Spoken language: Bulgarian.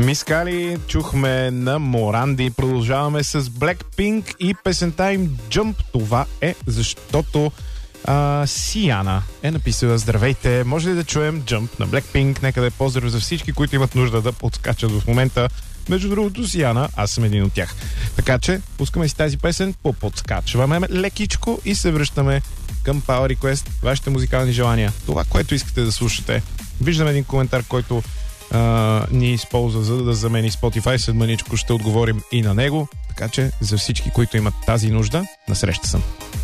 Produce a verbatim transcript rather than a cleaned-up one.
Мискали чухме на Моранди. Продължаваме с Blackpink и песента им Jump. Това е защото а, Сиана е написала: здравейте, може ли да чуем Jump на Blackpink? Нека да е поздрав за всички, които имат нужда да подскачат в момента. Между другото, Сиана, аз съм един от тях. Така че, пускаме си тази песен, поподскачваме лекичко и се връщаме към Power Request, вашите музикални желания. Това, което искате да слушате. Виждам един коментар, който а, ни използва, за да замени Spotify. След маничко ще отговорим и на него. Така че, за всички, които имат тази нужда, насреща съм.